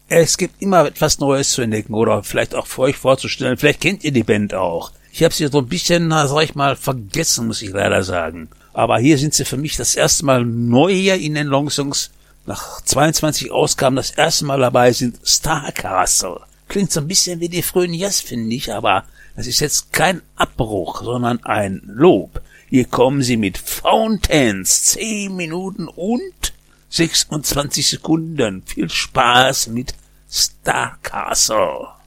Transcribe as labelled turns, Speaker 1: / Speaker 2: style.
Speaker 1: Es gibt immer etwas Neues zu entdecken oder vielleicht auch für euch vorzustellen. Vielleicht kennt ihr die Band auch. Ich habe sie so ein bisschen, sag ich mal, vergessen, muss ich leider sagen. Aber hier sind sie für mich das erste Mal neu hier in den Longsongs. Nach 22 Ausgaben das erste Mal dabei sind Starcastle. Klingt so ein bisschen wie die frühen Yes, finde ich, aber das ist jetzt kein Abbruch, sondern ein Lob. Hier kommen sie mit Fountains, 10 Minuten und 26 Sekunden. Viel Spaß mit Starcastle.